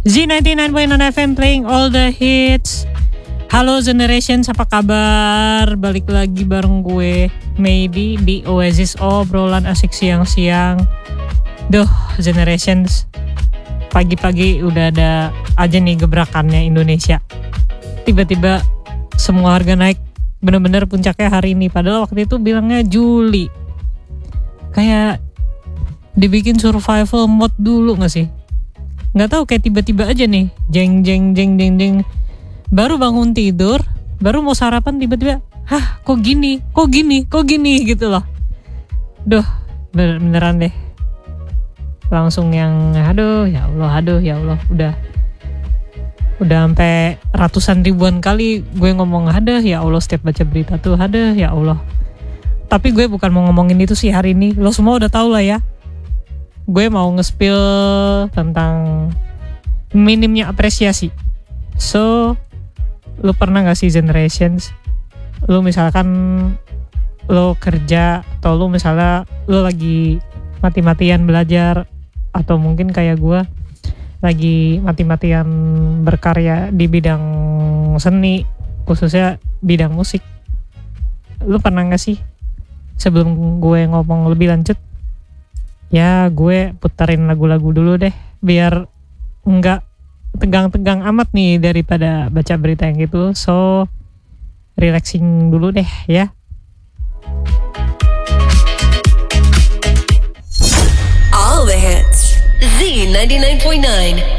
Z99.9 FM playing all the hits. Halo Generations, apa kabar? Balik lagi bareng gue Maybe di Oasis obrolan asik siang-siang. Duh Generations, pagi-pagi udah ada aja nih gebrakannya Indonesia. Tiba-tiba semua harga naik, bener-bener puncaknya hari ini. Padahal waktu itu bilangnya Juli. Kayak dibikin survival mode dulu gak sih? Gak tahu, kayak tiba-tiba aja nih jeng jeng jeng jeng jeng. Baru bangun tidur, baru mau sarapan tiba-tiba, kok gini gitu loh. Duh beneran deh. Langsung yang aduh ya Allah, udah sampai ratusan ribuan kali gue ngomong aduh ya Allah setiap baca berita tuh, aduh ya Allah. Tapi gue bukan mau ngomongin itu sih hari ini. Lo semua udah tahu lah ya. Gue mau nge-spill tentang minimnya apresiasi. So, lo pernah gak sih Generations? Lo misalkan lo kerja, atau lo misalnya lo lagi mati-matian belajar, atau mungkin kayak gue lagi mati-matian berkarya di bidang seni, khususnya bidang musik. Lo pernah gak sih? Sebelum gue ngomong lebih lanjut, ya gue puterin lagu-lagu dulu deh biar enggak tegang-tegang amat nih daripada baca berita yang gitu. So relaxing dulu deh ya. All the hits Z99.9